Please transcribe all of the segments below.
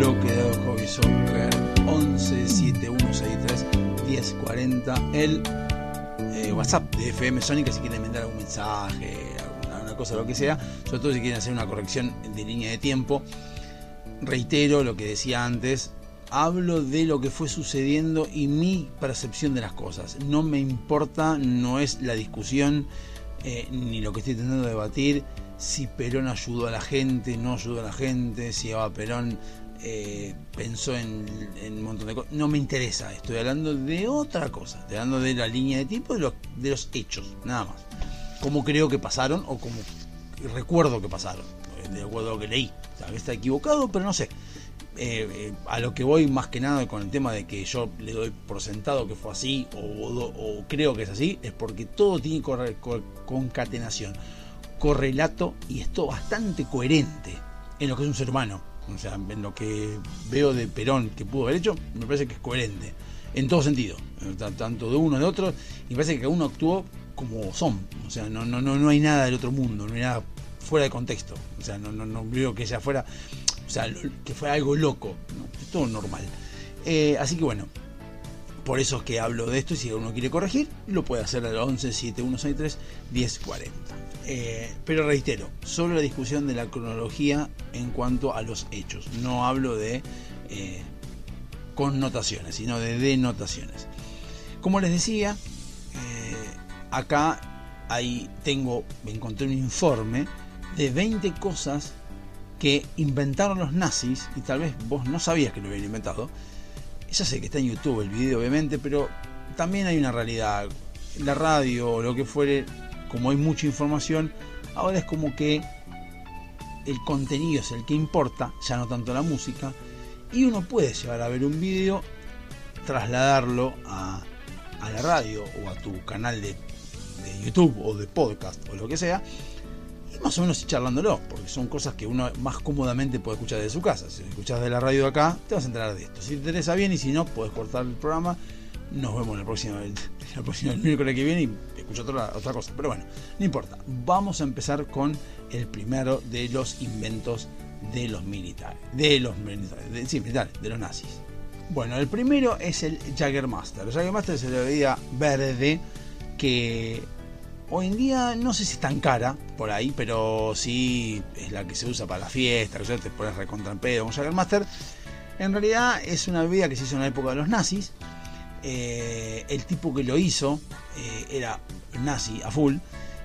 bloque de Hobby Soccer. 11 7163 1040 el WhatsApp de FM Sónica, si quieren mandar algún mensaje, alguna cosa, lo que sea, sobre todo si quieren hacer una corrección de línea de tiempo. Reitero lo que decía antes, hablo de lo que fue sucediendo y mi percepción de las cosas. No me importa, no es la discusión ni lo que estoy intentando debatir, si Perón ayudó a la gente, no ayudó a la gente, si Perón pensó en un montón de cosas. No me interesa, estoy hablando de otra cosa, estoy hablando de la línea de tiempo, de los hechos, nada más. Cómo creo que pasaron o cómo recuerdo que pasaron, de acuerdo a lo que leí. Tal vez está equivocado, pero no sé. A lo que voy más que nada con el tema de que yo le doy por sentado que fue así o creo que es así, es porque todo tiene concatenación, correlato, y esto bastante coherente en lo que es un ser humano. O sea, en lo que veo de Perón que pudo haber hecho, me parece que es coherente en todo sentido, tanto de uno de otro, y me parece que cada uno actuó como son. O sea, no hay nada del otro mundo, no hay nada fuera de contexto. O sea, no veo que ella fuera, o sea, que fuera algo loco, ¿no? Es todo normal. Así que bueno, por eso es que hablo de esto, y si uno quiere corregir, lo puede hacer al 11 7163 1040. Pero reitero, solo la discusión de la cronología en cuanto a los hechos. No hablo de connotaciones, sino de denotaciones. Como les decía, acá encontré un informe de 20 cosas que inventaron los nazis, y tal vez vos no sabías que lo habían inventado. Ya sé que está en YouTube el video, obviamente, pero también hay una realidad. La radio o lo que fuere, como hay mucha información, ahora es como que el contenido es el que importa, ya no tanto la música, y uno puede llegar a ver un video, trasladarlo a la radio o a tu canal de YouTube o de podcast o lo que sea, y más o menos ir charlándolo, porque son cosas que uno más cómodamente puede escuchar desde su casa. Si escuchas de la radio de acá, te vas a enterar de esto. Si te interesa, bien, y si no, puedes cortar el programa. Nos vemos el próximo miércoles que viene y escucho otra cosa. Pero bueno, no importa. Vamos a empezar con el primero de los inventos de los militares. De los nazis. Bueno, el primero es el Jägermeister. El Jägermeister es la bebida verde que hoy en día no sé si es tan cara por ahí, pero sí es la que se usa para la fiesta, que ya te pones recontra en pedo. Un Jägermeister en realidad es una bebida que se hizo en la época de los nazis. El tipo que lo hizo era nazi a full,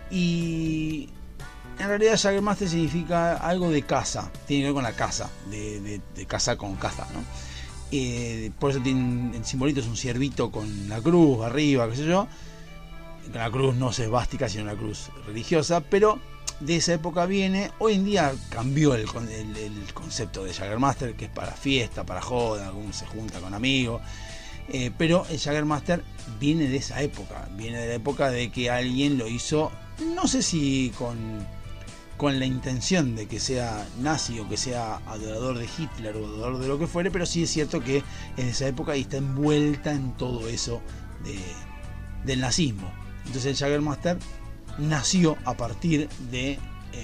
y en realidad Jägermeister significa algo de caza, tiene que ver con la caza, de caza con caza, ¿no? Por eso tiene el simbolito, es un ciervito con la cruz arriba, qué sé yo. La cruz no es esvástica, sino una cruz religiosa, pero de esa época viene. Hoy en día cambió el concepto de Jägermeister, que es para fiesta, para joda, uno se junta con amigos. Pero el Jägermeister viene de esa época, viene de la época de que alguien lo hizo, no sé si con la intención de que sea nazi o que sea adorador de Hitler o adorador de lo que fuere, pero sí es cierto que en esa época y está envuelta en todo eso del nazismo. Entonces el Jägermeister nació a partir de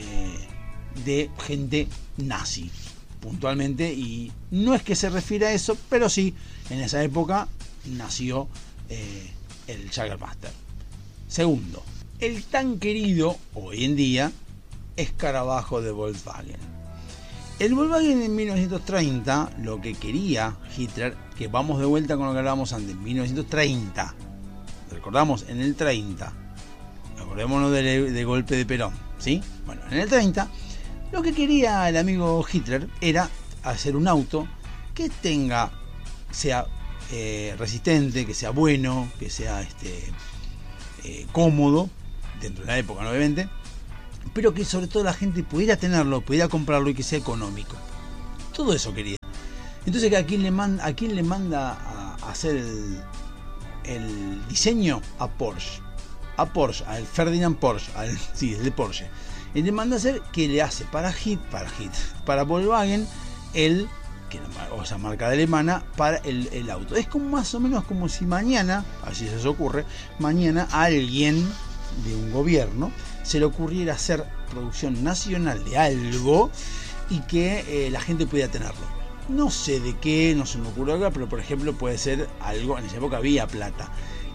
gente nazi, puntualmente, y no es que se refiere a eso, pero sí, en esa época nació el Jägermeister. Segundo, el tan querido hoy en día escarabajo de Volkswagen. El Volkswagen en 1930, lo que quería Hitler, que vamos de vuelta con lo que hablábamos antes, 1930, recordamos, en el 30, acordémonos del golpe de Perón, ¿sí? Bueno, en el 30, lo que quería el amigo Hitler era hacer un auto que sea resistente, que sea bueno, que sea cómodo, dentro de la época, ¿no? Obviamente, pero que sobre todo la gente pudiera tenerlo, pudiera comprarlo y que sea económico. Todo eso quería. Entonces, ¿a quién le manda a hacer el diseño? A Porsche, al Ferdinand Porsche, es de Porsche. Y le manda a hacer, que le hace para Volkswagen, o sea, marca alemana, para el auto. Es como más o menos como si mañana, así se os ocurre, mañana a alguien de un gobierno se le ocurriera hacer producción nacional de algo y que la gente pudiera tenerlo. no sé de qué, no se me ocurre acá, pero por ejemplo puede ser algo, en esa época había plata.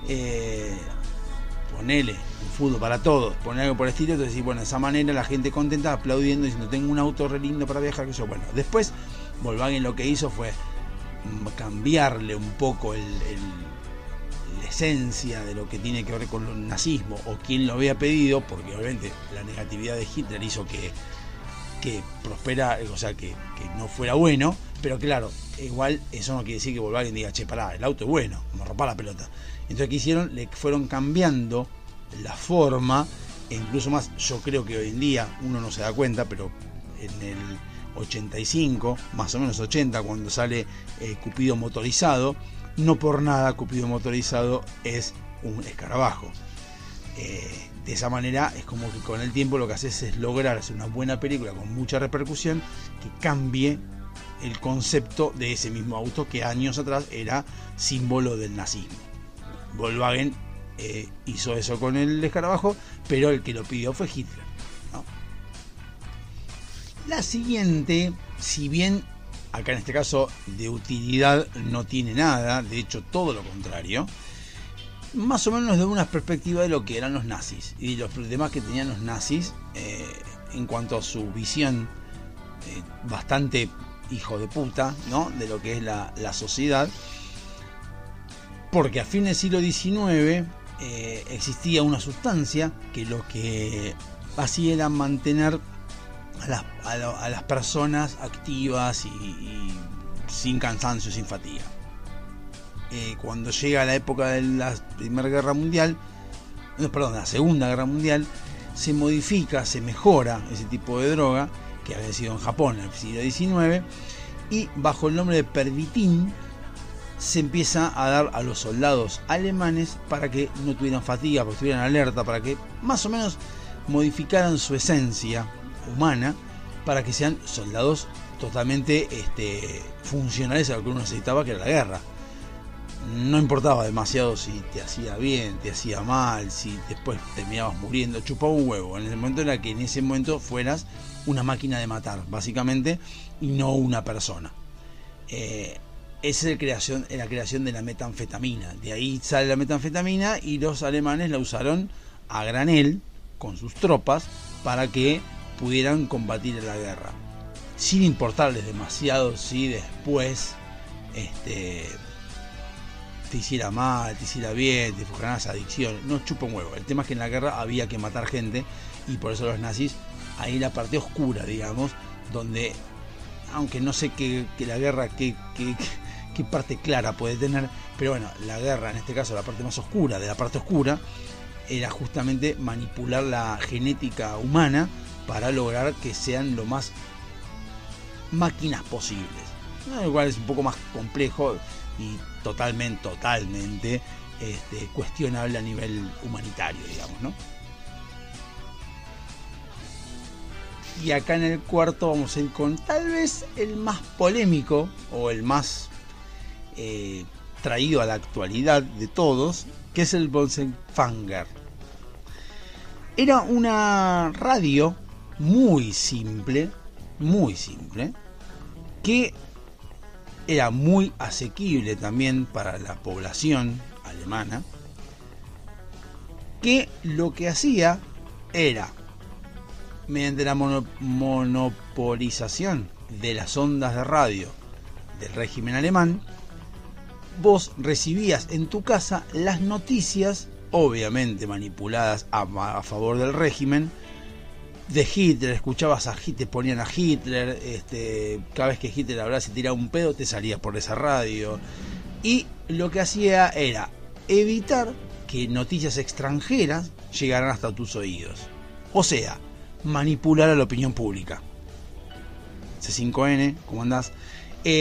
Ponele un fútbol para todos, poner algo por el estilo, entonces bueno, de esa manera la gente contenta, aplaudiendo, diciendo tengo un auto re lindo para viajar, que yo. Bueno, después Volkswagen lo que hizo fue cambiarle un poco la esencia de lo que tiene que ver con el nazismo, o quien lo había pedido, porque obviamente la negatividad de Hitler hizo que prospera, o sea, que no fuera bueno, pero claro, igual eso no quiere decir que Volkswagen diga, che, pará, el auto es bueno, me rompa la pelota. Entonces, ¿qué hicieron? Le fueron cambiando la forma, e incluso más, yo creo que hoy en día uno no se da cuenta, pero en el 85, más o menos 80, cuando sale Cupido motorizado, no por nada Cupido motorizado es un escarabajo. De esa manera es como que con el tiempo lo que haces es lograr hacer una buena película con mucha repercusión que cambie el concepto de ese mismo auto que años atrás era símbolo del nazismo. Volkswagen hizo eso con el escarabajo, pero el que lo pidió fue Hitler, ¿no? La siguiente, si bien acá en este caso de utilidad no tiene nada, de hecho todo lo contrario, más o menos de una perspectiva de lo que eran los nazis y los problemas que tenían los nazis en cuanto a su visión bastante hijo de puta, ¿no?, de lo que es la sociedad, porque a fines del siglo XIX existía una sustancia que lo que hacía era mantener a las personas activas y sin cansancio, sin fatiga. Cuando llega la época de la Segunda Guerra Mundial, se modifica, se mejora ese tipo de droga que había sido en Japón en el siglo XIX, y bajo el nombre de Pervitin se empieza a dar a los soldados alemanes para que no tuvieran fatiga, para que estuvieran alerta, para que más o menos modificaran su esencia humana, para que sean soldados totalmente funcionales a lo que uno necesitaba, que era la guerra. No importaba demasiado si te hacía bien, te hacía mal, si después terminabas muriendo, chupaba un huevo. En el momento era que en ese momento fueras una máquina de matar, básicamente, y no una persona. Esa es la creación de la metanfetamina. De ahí sale la metanfetamina, y los alemanes la usaron a granel con sus tropas para que pudieran combatir en la guerra, sin importarles demasiado si después te hiciera mal, te hiciera bien, te fugaras adicción. No chupa un huevo. El tema es que en la guerra había que matar gente, y por eso los nazis, ahí la parte oscura, digamos, donde, aunque no sé que la guerra qué parte clara puede tener, pero bueno, la guerra, en este caso la parte más oscura de la parte oscura, era justamente manipular la genética humana para lograr que sean lo más máquinas posibles. Igual es un poco más complejo y totalmente cuestionable a nivel humanitario, digamos, ¿no? Y acá en el cuarto vamos a ir con tal vez el más polémico, o el más traído a la actualidad de todos, que es el Bolsenfanger. Era una radio muy simple, que era muy asequible también para la población alemana, que lo que hacía era, mediante la monopolización de las ondas de radio del régimen alemán, vos recibías en tu casa las noticias, obviamente manipuladas a favor del régimen, de Hitler. Escuchabas a Hitler, ponían a Hitler, cada vez que Hitler hablaba, se tiraba un pedo, te salía por esa radio, y lo que hacía era evitar que noticias extranjeras llegaran hasta tus oídos, o sea, manipular a la opinión pública. C5N, ¿cómo andás?